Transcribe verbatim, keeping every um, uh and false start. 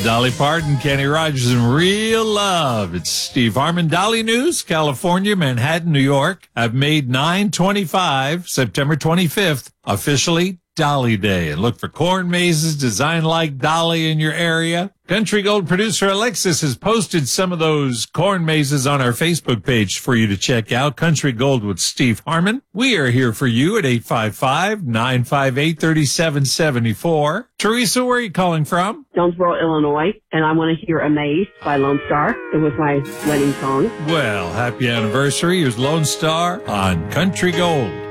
Dolly Parton, Kenny Rogers, and Real Love. It's Steve Harmon. Dolly News, California, Manhattan, New York. I've made nine twenty-five, September twenty-fifth, officially Dolly Day. And look for corn mazes designed like Dolly in your area. Country Gold producer Alexis has posted some of those corn mazes on our Facebook page for you to check out. Country Gold with Steve Harmon. We are here for you at eight five five, nine five eight, three seven seven four. Teresa, where are you calling from? Jonesboro, Illinois, and I want to hear Amazed by Lone Star. It was my wedding song. Well, happy anniversary. Here's Lone Star on Country Gold.